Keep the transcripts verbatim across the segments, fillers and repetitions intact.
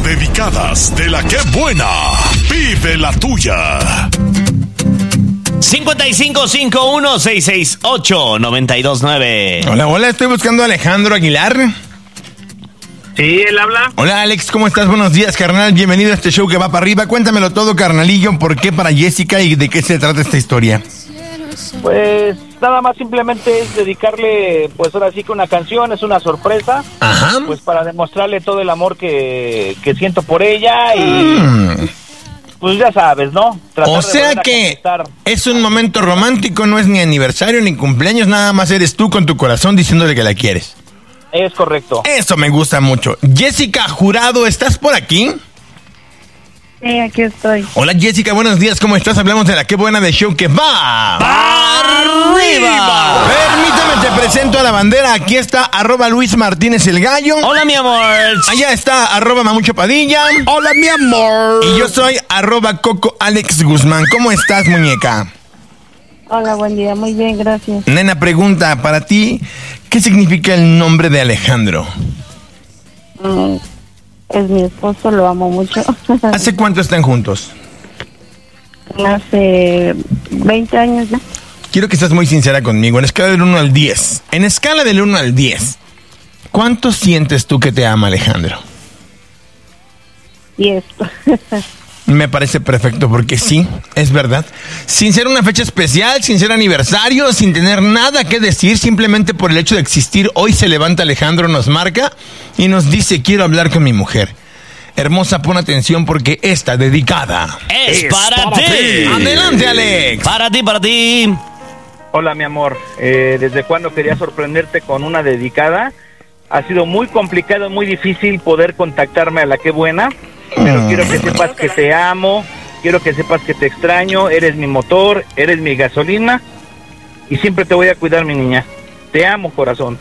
dedicadas de la que buena. Vive la tuya. cincuenta y cinco cincuenta y uno, seiscientos sesenta y ocho, noventa y dos nueve. Hola, hola, estoy buscando a Alejandro Aguilar. Sí, él habla. Hola, Alex, ¿cómo estás? Buenos días, carnal. Bienvenido a este show que va para arriba. Cuéntamelo todo, carnalillo. ¿Por qué para Jessica y de qué se trata esta historia? Pues nada más simplemente es dedicarle, pues ahora sí que una canción, es una sorpresa. Ajá. Pues para demostrarle todo el amor que, que siento por ella y... Mm. Pues ya sabes, ¿no? Tratar O de sea volver a que conquistar. es un momento romántico, no es ni aniversario ni cumpleaños, nada más eres tú con tu corazón diciéndole que la quieres. Es correcto. Eso me gusta mucho. Jessica Jurado, ¿estás por aquí? Sí, aquí estoy. Hola Jessica, buenos días, ¿cómo estás? Hablamos de la Qué Buena de Show que va ¡Arriba! Permítame, te presento a la bandera. Aquí está arroba Luis Martínez el Gallo. Hola, mi amor. Allá está arroba Mamucho Padilla. Hola, mi amor. Y yo soy arroba Coco Alex Guzmán. ¿Cómo estás, muñeca? Hola, buen día. Muy bien, gracias. Nena, pregunta para ti, ¿qué significa el nombre de Alejandro? Mm, es mi esposo, lo amo mucho. ¿Hace cuánto están juntos? Hace veinte años ya. Quiero que estés muy sincera conmigo, en escala del uno al diez. En escala del uno al diez, ¿cuánto sientes tú que te ama Alejandro? Y esto. Me parece perfecto porque sí, es verdad. Sin ser una fecha especial, sin ser aniversario, sin tener nada que decir, simplemente por el hecho de existir, hoy se levanta Alejandro, nos marca y nos dice, quiero hablar con mi mujer. Hermosa, pon atención porque esta dedicada Es, es para, para ti. ti. Adelante, Alex. Para ti, para ti. Hola, mi amor. Eh, ¿Desde cuándo quería sorprenderte con una dedicada? Ha sido muy complicado, muy difícil poder contactarme a la Qué Buena. Pero Mm. quiero que sepas que te amo, quiero que sepas que te extraño, eres mi motor, eres mi gasolina y siempre te voy a cuidar, mi niña. Te amo, corazón.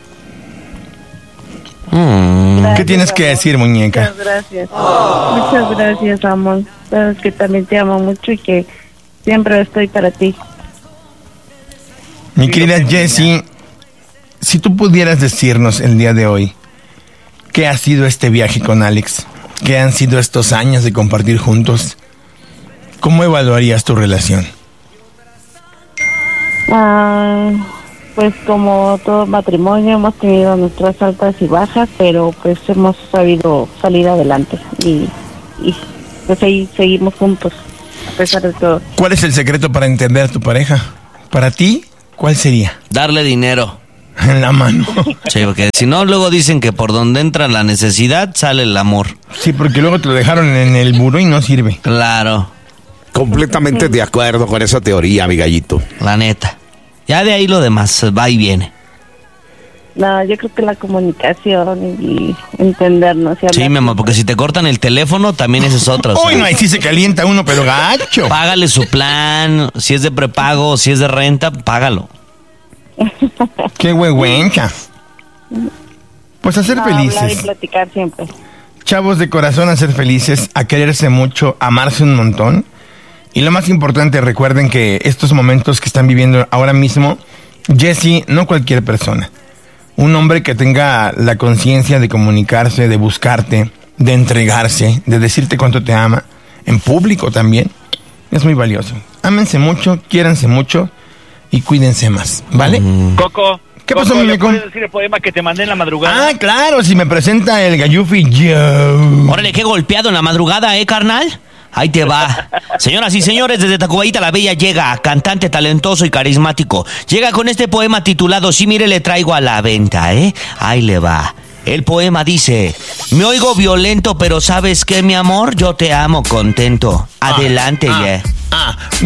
Mm. ¿Qué tienes que decir, muñeca? Muchas gracias. Muchas gracias, amor. Sabes que también te amo mucho y que siempre estoy para ti. Mi querida Jessie, si tú pudieras decirnos el día de hoy, ¿qué ha sido este viaje con Alex? ¿Qué han sido estos años de compartir juntos? ¿Cómo evaluarías tu relación? Ah, pues como todo matrimonio hemos tenido nuestras altas y bajas, pero pues hemos sabido salir adelante y, y pues ahí seguimos juntos a pesar de todo. ¿Cuál es el secreto para entender a tu pareja? Para ti, ¿cuál sería? Darle dinero. En la mano. Sí, porque si no, luego dicen que por donde entra la necesidad sale el amor. Sí, porque luego te lo dejaron en el buró y no sirve. Claro, Completamente de acuerdo con esa teoría, mi gallito. la neta. Ya de ahí lo demás va y viene. No, yo creo que la comunicación y entendernos. Y hablar. Sí, mi amor, porque si te cortan el teléfono, también ese es otro. o Uy, sea, no, ahí sí se calienta uno, pero gacho. Págale su plan, si es de prepago, si es de renta, págalo. Qué huehuencha. Pues a ser No, hablar y felices. platicar siempre. Chavos de corazón, a ser felices, a quererse mucho, a amarse un montón. Y lo más importante, recuerden que estos momentos que están viviendo ahora mismo, Jessie, no cualquier persona. Un hombre que tenga la conciencia de comunicarse, de buscarte, de entregarse, de decirte cuánto te ama, en público también, es muy valioso. Ámense mucho, quiéranse mucho y cuídense más, ¿vale? Mm. Coco. ¿Qué pasó, Coco, ¿le muñeco? puedes decir el poema que te mandé en la madrugada? Ah, claro, si me presenta el Gallufi Joe. Órale, qué golpeado en la madrugada, ¿eh, carnal? Ahí te va. Señoras y señores, desde Tacubayita la Bella llega, cantante talentoso y carismático. Llega con este poema titulado Sí, mire, le traigo a la venta, ¿eh? Ahí le va. El poema dice: me oigo violento, pero ¿sabes qué, mi amor? Yo te amo contento. Adelante, ah, ya. Ah,